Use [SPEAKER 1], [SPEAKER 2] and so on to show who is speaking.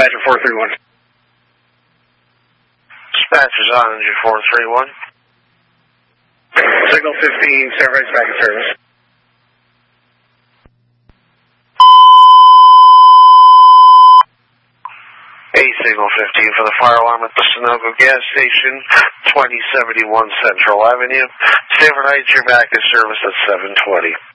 [SPEAKER 1] Dispatcher 431.
[SPEAKER 2] Dispatcher's on energy 431.
[SPEAKER 1] Signal 15, Sunrise back in service.
[SPEAKER 2] A signal 15 for the fire alarm at the Sunoco gas station, 2071 Central Avenue. Sanford Heights, you're back in service at 7:20.